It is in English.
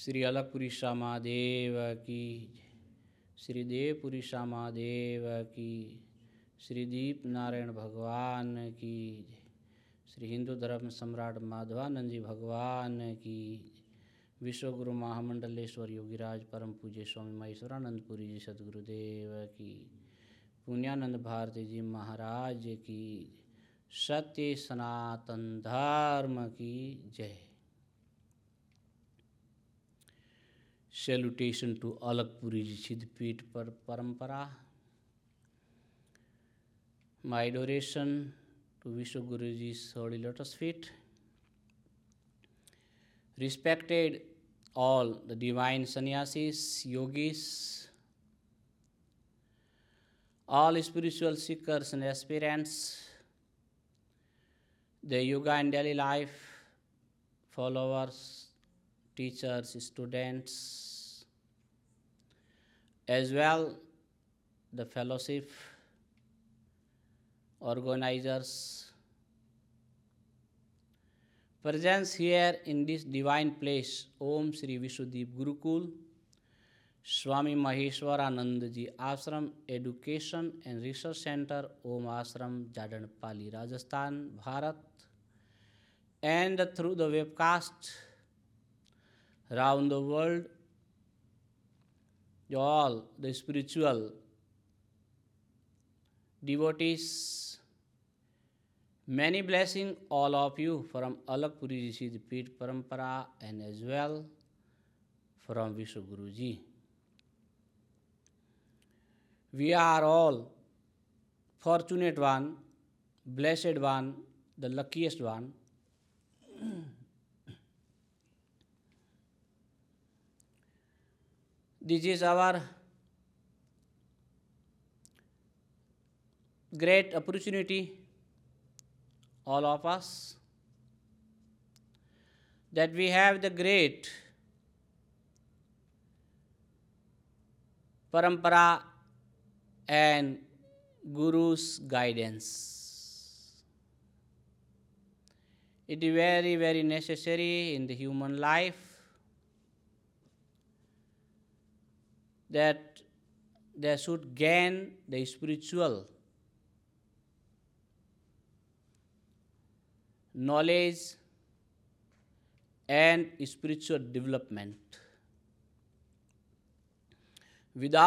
श्री अलगपुरी श्यामादेव की, श्री देवपुरी श्यामादेव की, श्री दीप नारायण भगवान की, श्री हिंदू धर्म सम्राट माधवानंद जी भगवान की, विश्वगुरु महामंडलेश्वर योगीराज परम पूज्य स्वामी महेश्वरानंदपुरी जी सदगुरुदेव की, पुण्यानंद भारती जी महाराज की, सत्य सनातन धर्म की जय। Salutation to Alakpuri ji Siddhpit Parampara. My adoration to Vishwaguru ji's holy lotus feet. Respected all the divine sannyasis, yogis, all spiritual seekers and aspirants, the yoga and daily life followers, teachers, students, as well the fellowship organizers, presence here in this divine place, Om Shri Vishwadeep Gurukul, Swami Maheshwaranand Ji Ashram Education and Research Center, Om Ashram, Jadanpali, Rajasthan, Bharat, and through the webcast around the world, all the spiritual devotees, many blessings all of you from Alakpuri ji Siddhpit Parampara and as well from Vishwaguru ji. We are all fortunate one, blessed one, the luckiest one. This is our great opportunity, all of us, that we have the great parampara and Guru's guidance. It is very, very necessary in the human life that they should gain the spiritual knowledge and spiritual development. Without